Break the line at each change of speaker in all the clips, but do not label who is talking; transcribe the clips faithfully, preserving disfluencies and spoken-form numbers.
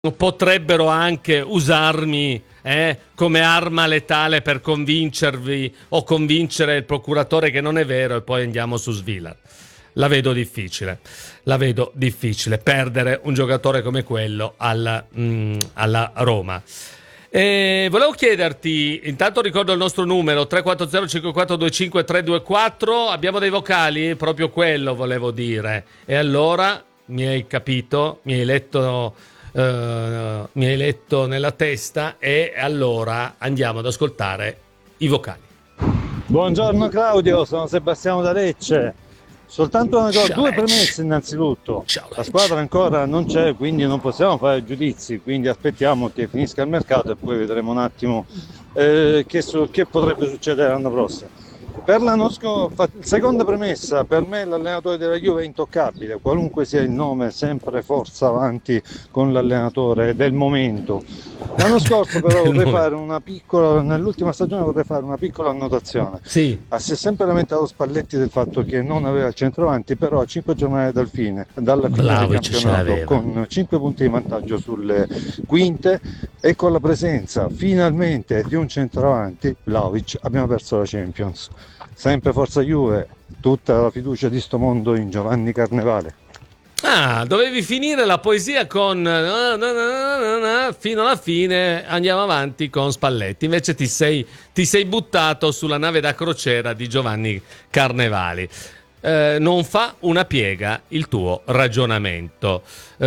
potrebbero anche usarmi eh, come arma letale per convincervi o convincere il procuratore che non è vero, e poi andiamo su Svilar. La vedo difficile, la vedo difficile perdere un giocatore come quello alla, mm, alla Roma. E volevo chiederti, intanto ricordo il nostro numero tre quattro zero cinque quattro due cinque tre due quattro, abbiamo dei vocali? Proprio quello volevo dire. E allora mi hai capito, mi hai letto, uh, mi hai letto nella testa, e allora andiamo ad ascoltare i vocali.
Buongiorno Claudio, sono Sebastiano da Lecce. Soltanto una cosa,
Ciao,
due
Lecce.
premesse innanzitutto.
Ciao,
La
Lecce.
squadra ancora non c'è, quindi non possiamo fare giudizi, quindi aspettiamo che finisca il mercato e poi vedremo un attimo eh, che, su, che potrebbe succedere l'anno prossimo. Per l'anno scorso, seconda premessa, per me l'allenatore della Juve è intoccabile, qualunque sia il nome, sempre forza avanti con l'allenatore del momento. L'anno scorso però vorrei fare una piccola, nell'ultima stagione vorrei fare una piccola annotazione.
Sì.
Ha si è sempre lamentato Spalletti del fatto che non aveva il centravanti, però a cinque giornate dal fine, dalla fine
Vlahovic
del campionato, con cinque punti di vantaggio sulle quinte e con la presenza finalmente di un centravanti, Vlahovic, abbiamo perso la Champions. Sempre forza Juve, tutta la fiducia di sto mondo in Giovanni Carnevale.
Ah, dovevi finire la poesia con na, na, na, na, fino alla fine, andiamo avanti con Spalletti. Invece ti sei, ti sei buttato sulla nave da crociera di Giovanni Carnevali. Eh, non fa una piega il tuo ragionamento.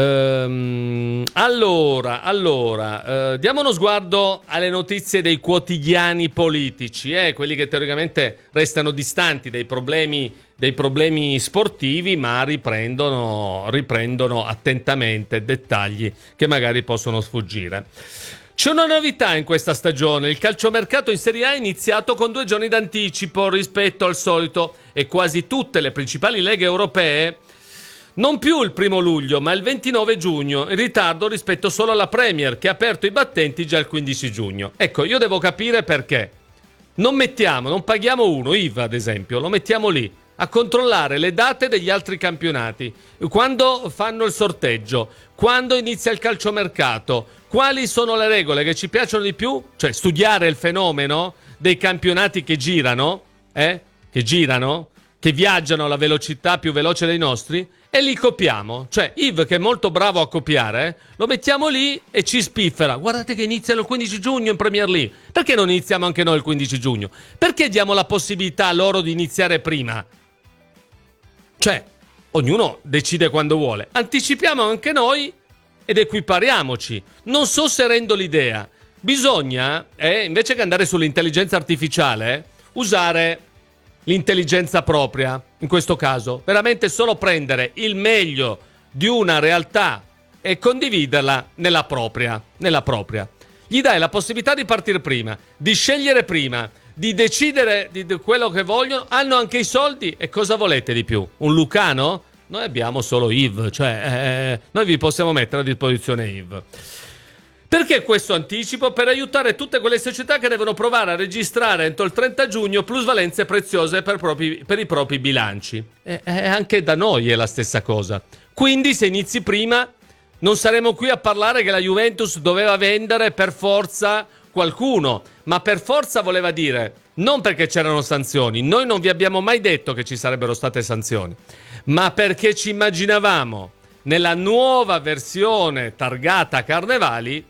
Ehm, allora, allora eh, diamo uno sguardo alle notizie dei quotidiani politici, eh, quelli che teoricamente restano distanti dai problemi, dei problemi sportivi, ma riprendono, riprendono attentamente dettagli che magari possono sfuggire. C'è una novità in questa stagione: il calciomercato in Serie A è iniziato con due giorni d'anticipo rispetto al solito, e quasi tutte le principali leghe europee non più il primo luglio ma il ventinove giugno, in ritardo rispetto solo alla Premier, che ha aperto i battenti già il quindici giugno. Ecco, io devo capire perché non mettiamo, non paghiamo uno, I V ad esempio, lo mettiamo lì a controllare le date degli altri campionati, quando fanno il sorteggio, quando inizia il calciomercato, quali sono le regole che ci piacciono di più, cioè studiare il fenomeno dei campionati che girano, eh? che girano, che viaggiano alla velocità più veloce dei nostri, e li copiamo. Cioè Yves, che è molto bravo a copiare, eh? lo mettiamo lì e ci spiffera: guardate che iniziano il quindici giugno in Premier League. Perché non iniziamo anche noi il quindici giugno? Perché diamo la possibilità a loro di iniziare prima? Cioè, ognuno decide quando vuole. Anticipiamo anche noi ed equipariamoci. Non so se rendo l'idea. Bisogna, eh, invece che andare sull'intelligenza artificiale, usare l'intelligenza propria, in questo caso. Veramente solo prendere il meglio di una realtà e condividerla nella propria. Nella propria. Gli dai la possibilità di partire prima, di scegliere prima, di decidere di quello che vogliono. Hanno anche i soldi, e cosa volete di più? Un Lucano? Noi abbiamo solo Yves, cioè eh, noi vi possiamo mettere a disposizione Yves. Perché questo anticipo? Per aiutare tutte quelle società che devono provare a registrare entro il trenta giugno plusvalenze preziose per, propri, per i propri bilanci. E, e anche da noi è la stessa cosa. Quindi se inizi prima non saremo qui a parlare che la Juventus doveva vendere per forza qualcuno, ma per forza voleva dire non perché c'erano sanzioni, noi non vi abbiamo mai detto che ci sarebbero state sanzioni, ma perché ci immaginavamo nella nuova versione targata Carnevali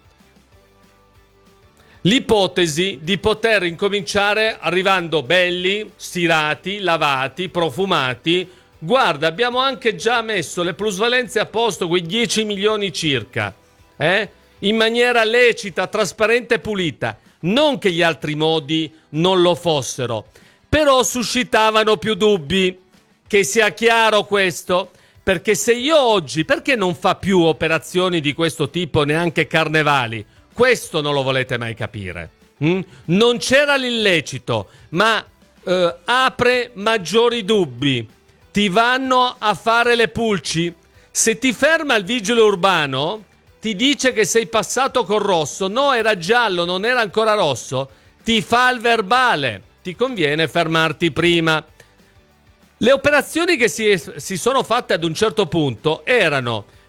l'ipotesi di poter incominciare arrivando belli, stirati, lavati, profumati. Guarda, abbiamo anche già messo le plusvalenze a posto, quei dieci milioni circa, eh? in maniera lecita, trasparente e pulita. Non che gli altri modi non lo fossero, però suscitavano più dubbi. Che sia chiaro questo, perché se io oggi, perché non fa più operazioni di questo tipo neanche Carnevali? Questo non lo volete mai capire. Mm? Non c'era l'illecito, ma eh, apre maggiori dubbi. Ti vanno a fare le pulci. Se ti ferma il vigile urbano, ti dice che sei passato col rosso, no, era giallo, non era ancora rosso, ti fa il verbale, ti conviene fermarti prima. Le operazioni che si, si sono fatte ad un certo punto erano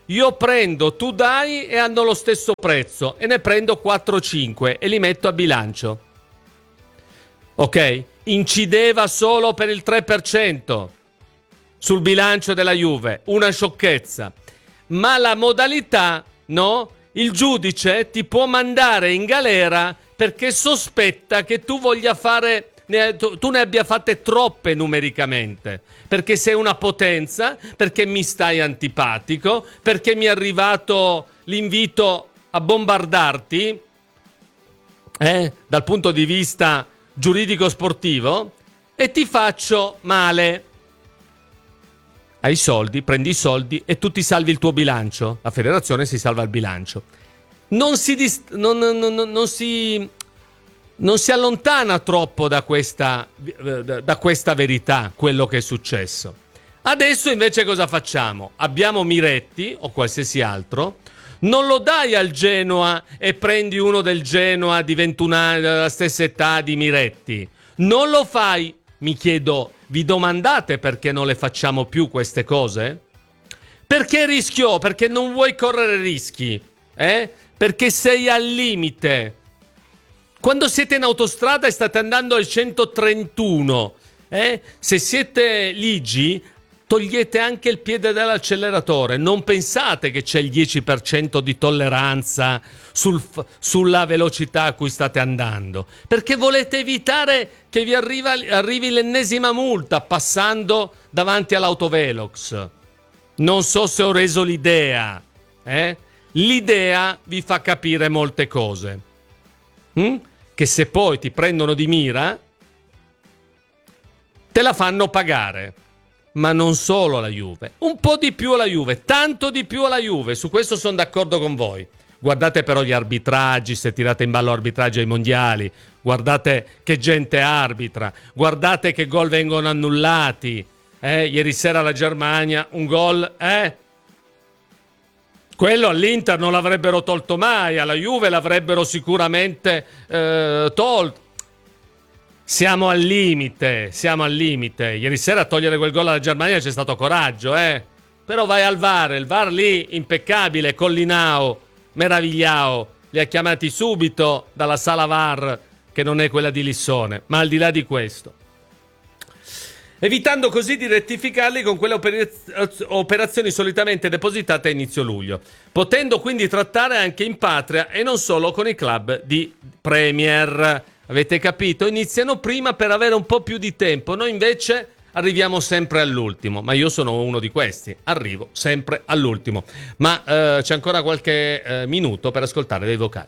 io prendo, tu dai e hanno lo stesso prezzo e ne prendo quattro cinque e li metto a bilancio. Ok? Incideva solo per il tre per cento sul bilancio della Juve, una sciocchezza. Ma la modalità, no? Il giudice ti può mandare in galera perché sospetta che tu voglia fare, ne, tu, tu ne abbia fatte troppe numericamente, perché sei una potenza, perché mi stai antipatico, perché mi è arrivato l'invito a bombardarti, eh, dal punto di vista giuridico sportivo, e ti faccio male. Hai i soldi, prendi i soldi e tu ti salvi il tuo bilancio. La federazione si salva il bilancio. Non si, dist- non, non, non, non si, non si allontana troppo da questa, da questa verità, quello che è successo. Adesso invece cosa facciamo? Abbiamo Miretti o qualsiasi altro. Non lo dai al Genoa e prendi uno del Genoa di ventuno anni, della stessa età di Miretti. Non lo fai. Mi chiedo, vi domandate perché non le facciamo più queste cose? Perché rischio? Perché non vuoi correre rischi, eh? Perché sei al limite. Quando siete in autostrada e state andando al centotrentuno, eh? Se siete ligi, togliete anche il piede dall'acceleratore. Non pensate che c'è il dieci per cento di tolleranza sul, sulla velocità a cui state andando, perché volete evitare che vi arriva, arrivi l'ennesima multa passando davanti all'autovelox. Non so se ho reso l'idea, eh? L'idea vi fa capire molte cose, hm? Che se poi ti prendono di mira te la fanno pagare. Ma non solo la Juve, un po' di più alla Juve, tanto di più alla Juve, su questo sono d'accordo con voi. Guardate però gli arbitraggi, se tirate in ballo arbitraggi ai mondiali, guardate che gente arbitra, guardate che gol vengono annullati. Eh, ieri sera la Germania, un gol, eh? Quello all'Inter non l'avrebbero tolto mai, alla Juve l'avrebbero sicuramente eh, tolto. Siamo al limite, siamo al limite. Ieri sera a togliere quel gol alla Germania c'è stato coraggio, eh? Però vai al V A R, il V A R lì, impeccabile, Collinao, meravigliao, li ha chiamati subito dalla sala V A R, che non è quella di Lissone, ma al di là di questo. Evitando così di rettificarli con quelle operaz- operazioni solitamente depositate a inizio luglio, potendo quindi trattare anche in patria e non solo con i club di Premier. Avete capito? Iniziano prima per avere un po' più di tempo. Noi invece arriviamo sempre all'ultimo. Ma io sono uno di questi. Arrivo sempre all'ultimo. Ma eh, c'è ancora qualche eh, minuto per ascoltare dei vocali.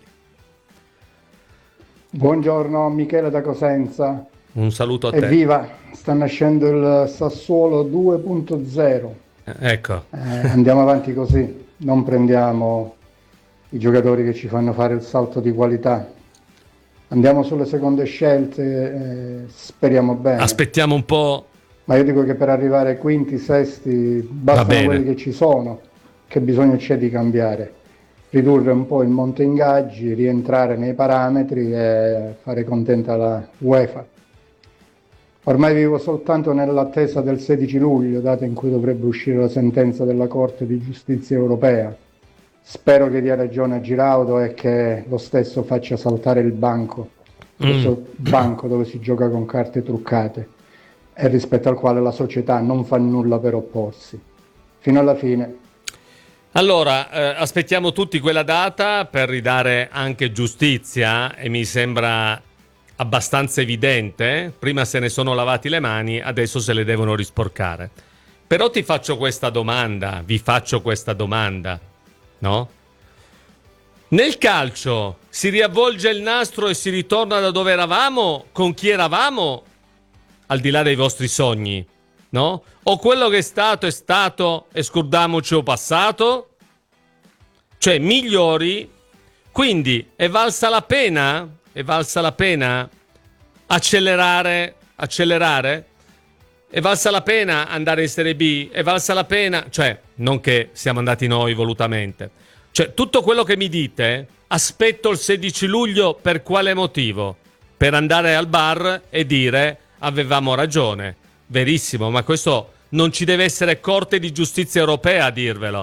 Buongiorno, Michele da Cosenza.
Un saluto a te.
Evviva, sta nascendo il Sassuolo due punto zero.
Eh, ecco.
Eh, andiamo avanti così. Non prendiamo i giocatori che ci fanno fare il salto di qualità. Andiamo sulle seconde scelte, eh, speriamo bene.
Aspettiamo un po'.
Ma io dico che per arrivare ai quinti, sesti, bastano quelli che ci sono, che bisogno c'è di cambiare. Ridurre un po' il monte ingaggi, rientrare nei parametri e fare contenta la UEFA. Ormai vivo soltanto nell'attesa del sedici luglio, data in cui dovrebbe uscire la sentenza della Corte di Giustizia Europea. Spero che dia ragione a Giraudo e che lo stesso faccia saltare il banco, questo mm. banco dove si gioca con carte truccate e rispetto al quale la società non fa nulla per opporsi. Fino alla fine.
Allora, eh, aspettiamo tutti quella data per ridare anche giustizia e mi sembra abbastanza evidente. Prima se ne sono lavati le mani, adesso se le devono risporcare. Però ti faccio questa domanda, vi faccio questa domanda. No? Nel calcio si riavvolge il nastro e si ritorna da dove eravamo, con chi eravamo, al di là dei vostri sogni, no? O quello che è stato è stato e scordiamoci o passato? Cioè migliori. Quindi è valsa la pena? È valsa la pena accelerare? Accelerare? È valsa la pena andare in Serie B? È valsa la pena? Cioè, non che siamo andati noi volutamente. Cioè, tutto quello che mi dite, aspetto il sedici luglio per quale motivo? Per andare al bar e dire avevamo ragione. Verissimo, ma questo non ci deve essere Corte di Giustizia Europea a dirvelo.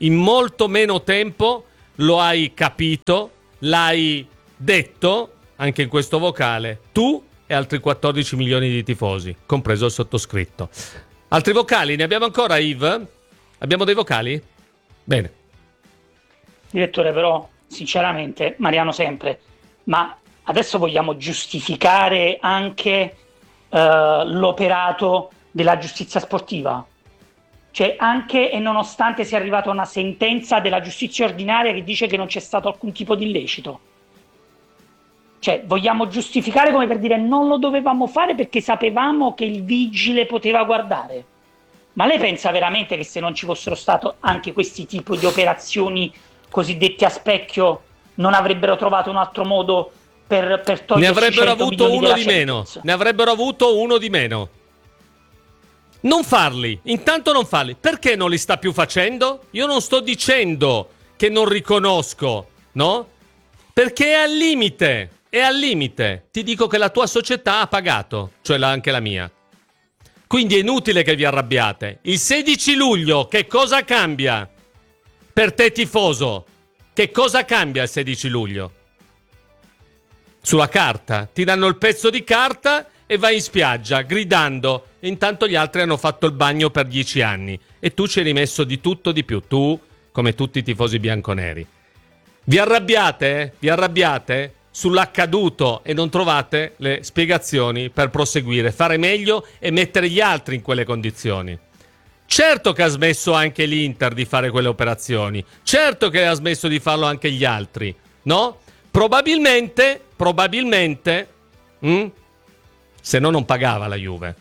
in molto meno tempo lo hai capito, l'hai detto anche in questo vocale, tu e altri quattordici milioni di tifosi, compreso il sottoscritto. Altri vocali? Ne abbiamo ancora, Yves? Abbiamo dei vocali? Bene.
Direttore, però, sinceramente, Mariano sempre, ma adesso vogliamo giustificare anche uh, l'operato della giustizia sportiva? Cioè, anche e nonostante sia arrivata una sentenza della giustizia ordinaria che dice che non c'è stato alcun tipo di illecito. Cioè, vogliamo giustificare come per dire non lo dovevamo fare perché sapevamo che il vigile poteva guardare. Ma lei pensa veramente che se non ci fossero stati anche questi tipi di operazioni cosiddette a specchio non avrebbero trovato un altro modo per, per togliere?
Ne avrebbero avuto uno di meno. Ne avrebbero avuto uno di meno. Non farli, intanto non farli. Perché non li sta più facendo? Io non sto dicendo che non riconosco, no? Perché è al limite, è al limite. Ti dico che la tua società ha pagato, cioè la, anche la mia. Quindi è inutile che vi arrabbiate. Il sedici luglio, che cosa cambia? Per te tifoso, che cosa cambia il sedici luglio? Sulla carta, ti danno il pezzo di carta e vai in spiaggia gridando. E intanto gli altri hanno fatto il bagno per dieci anni e tu ci hai rimesso di tutto di più, tu come tutti i tifosi bianconeri. Vi arrabbiate? Vi arrabbiate sull'accaduto e non trovate le spiegazioni per proseguire, fare meglio e mettere gli altri in quelle condizioni. Certo che ha smesso anche l'Inter di fare quelle operazioni, certo che ha smesso di farlo anche gli altri, no? Probabilmente, probabilmente, mh? se no non pagava la Juve.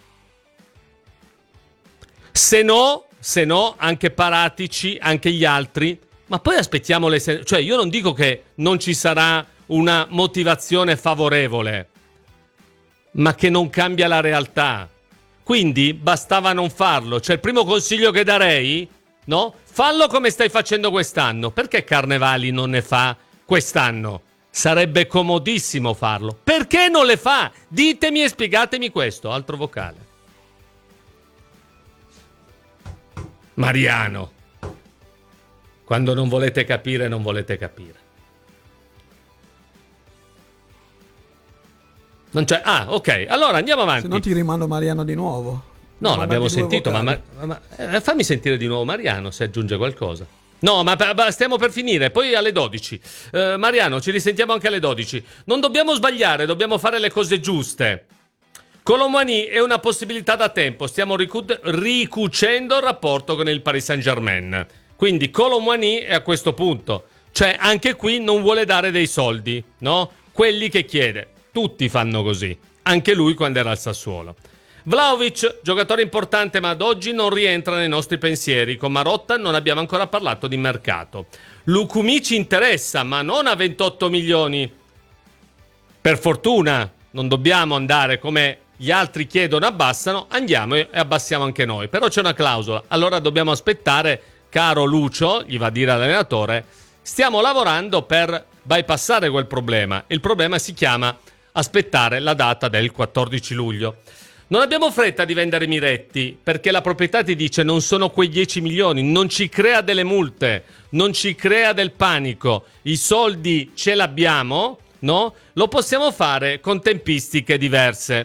Se no, se no, anche Paratici, anche gli altri. Ma poi aspettiamo le... Sen- cioè, io non dico che non ci sarà una motivazione favorevole, ma che non cambia la realtà. Quindi bastava non farlo. Cioè, il primo consiglio che darei, no? Fallo come stai facendo quest'anno. Perché Carnevali non ne fa quest'anno? Sarebbe comodissimo farlo. Perché non le fa? Ditemi e spiegatemi questo. Altro vocale. Mariano. Quando non volete capire, non volete capire. Non c'è. Ah, ok. Allora andiamo avanti.
Se no ti rimando Mariano di nuovo.
No, l'abbiamo sentito, ma, ma, ma eh, fammi sentire di nuovo Mariano se aggiunge qualcosa. No, ma, ma stiamo per finire, poi alle dodici. Uh, Mariano, ci risentiamo anche alle dodici. Non dobbiamo sbagliare, dobbiamo fare le cose giuste. Colomani è una possibilità da tempo, stiamo ricu- ricucendo il rapporto con il Paris Saint-Germain. Quindi Colomani è a questo punto. Cioè, anche qui non vuole dare dei soldi, no? Quelli che chiede. Tutti fanno così. Anche lui quando era al Sassuolo. Vlahovic, giocatore importante, ma ad oggi non rientra nei nostri pensieri. Con Marotta non abbiamo ancora parlato di mercato. Lukumi ci interessa, ma non a ventotto milioni. Per fortuna non dobbiamo andare come gli altri chiedono, abbassano, andiamo e abbassiamo anche noi. Però c'è una clausola. Allora dobbiamo aspettare, caro Lucio, gli va a dire all'allenatore, stiamo lavorando per bypassare quel problema. Il problema si chiama aspettare la data del quattordici luglio. Non abbiamo fretta di vendere Miretti, perché la proprietà ti dice non sono quei dieci milioni, non ci crea delle multe, non ci crea del panico, i soldi ce l'abbiamo, no? Lo possiamo fare con tempistiche diverse.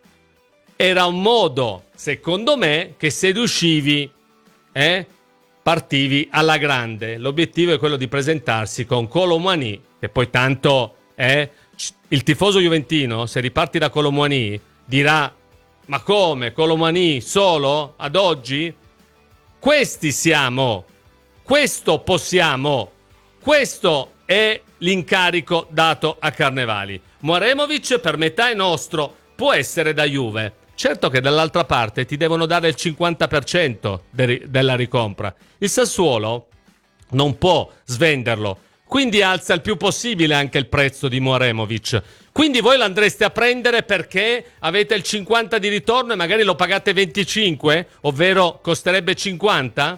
Era un modo, secondo me, che se riuscivi, eh, partivi alla grande. L'obiettivo è quello di presentarsi con Colomani, che poi tanto è il tifoso juventino, se riparti da Colomani, dirà: ma come? Colomani solo? Ad oggi? Questi siamo. Questo possiamo. Questo è l'incarico dato a Carnevali. Mouremovic per metà è nostro. Può essere da Juve. Certo che dall'altra parte ti devono dare il cinquanta per cento de- della ricompra. Il Sassuolo non può svenderlo. Quindi alza il più possibile anche il prezzo di Mouremovic. Quindi voi l'andreste a prendere perché avete il cinquanta di ritorno e magari lo pagate venticinque, ovvero costerebbe cinquanta?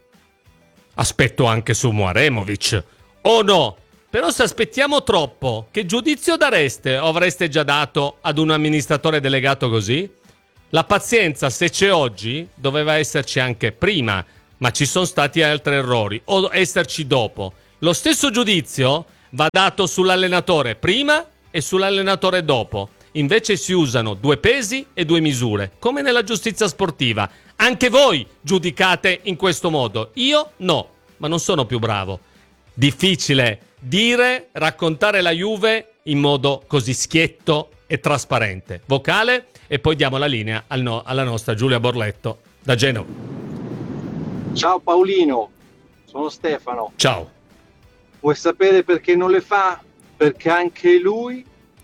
Aspetto anche su Mouremovic. O no? Però se aspettiamo troppo, che giudizio dareste o avreste già dato ad un amministratore delegato così? La pazienza, se c'è oggi, doveva esserci anche prima ma ci sono stati altri errori o esserci dopo. Lo stesso giudizio va dato sull'allenatore prima e sull'allenatore dopo. Invece si usano due pesi e due misure, come nella giustizia sportiva. Anche voi giudicate in questo modo. Io no, ma non sono più bravo. Difficile dire, raccontare la Juve in modo così schietto e trasparente. Vocale e poi diamo la linea al no, alla nostra Giulia Borletto da Genova.
Ciao Paolino, sono Stefano.
Ciao.
Vuoi sapere perché non le fa? Perché anche lui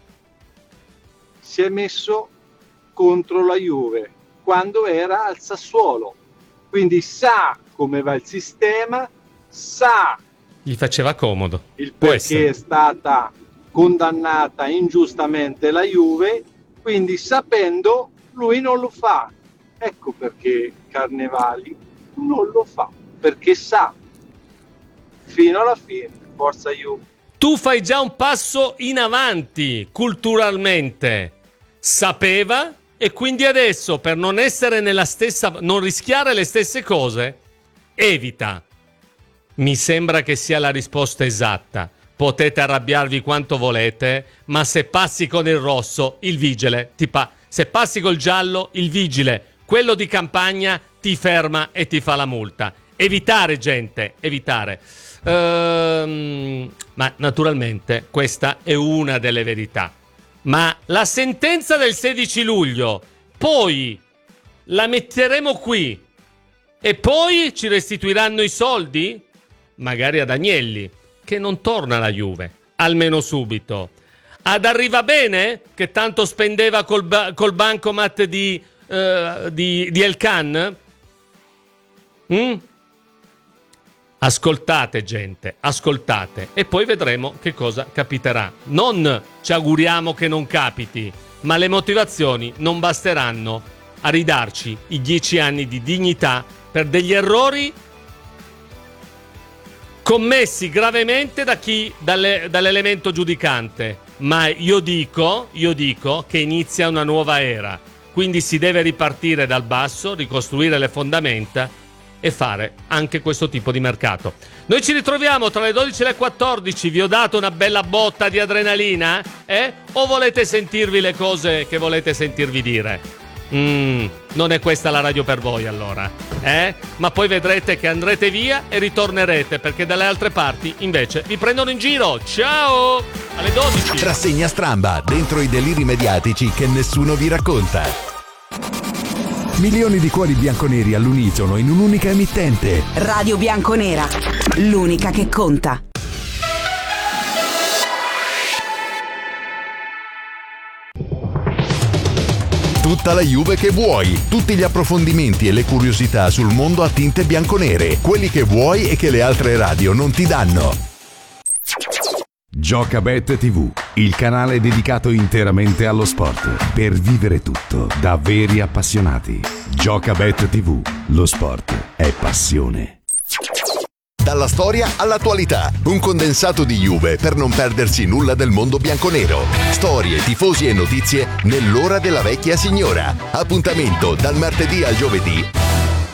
si è messo contro la Juve quando era al Sassuolo, quindi sa come va il sistema, sa
Gli faceva comodo.
il perché è stata condannata ingiustamente la Juve, quindi sapendo lui non lo fa. Ecco perché Carnevali non lo fa, perché sa fino alla fine. Forza Juve.
Tu fai già un passo in avanti culturalmente. Sapeva e quindi adesso, per non essere nella stessa, non rischiare le stesse cose, evita. Mi sembra che sia la risposta esatta. Potete arrabbiarvi quanto volete, ma se passi con il rosso, il vigile ti pa- se passi col giallo, il vigile, quello di campagna, ti ferma e ti fa la multa. Evitare, gente, evitare. Ehm, ma naturalmente questa è una delle verità. Ma la sentenza del sedici luglio, poi la metteremo qui e poi ci restituiranno i soldi? Magari ad Agnelli, che non torna alla Juve, almeno subito. Ad Arrivabene, che tanto spendeva col, ba- col bancomat di, uh, di, di Elkan? Mm? Ascoltate, gente, ascoltate, e poi vedremo che cosa capiterà. Non ci auguriamo che non capiti, ma le motivazioni non basteranno a ridarci i dieci anni di dignità per degli errori commessi gravemente da chi, dalle, dall'elemento giudicante. Ma io dico, io dico che inizia una nuova era, quindi si deve ripartire dal basso, ricostruire le fondamenta e fare anche questo tipo di mercato. Noi ci ritroviamo tra le dodici e le quattordici. Vi ho dato una bella botta di adrenalina, eh? O volete sentirvi le cose che volete sentirvi dire? Mm, non è questa la radio per voi, allora, eh? Ma poi vedrete che andrete via e ritornerete, perché dalle altre parti invece vi prendono in giro. Ciao! Alle dodici.
Rassegna Stramba, dentro i deliri mediatici che nessuno vi racconta. Milioni di cuori bianconeri all'unisono in un'unica emittente.
Radio Bianconera, l'unica che conta.
Tutta la Juve che vuoi, tutti gli approfondimenti e le curiosità sul mondo a tinte bianconere, quelli che vuoi e che le altre radio non ti danno.
Giocabet tivù, il canale dedicato interamente allo sport, per vivere tutto da veri appassionati. Giocabet tivù, lo sport è passione.
Dalla storia all'attualità, un condensato di Juve per non perdersi nulla del mondo bianconero. Storie, tifosi e notizie nell'ora della vecchia signora. Appuntamento dal martedì al giovedì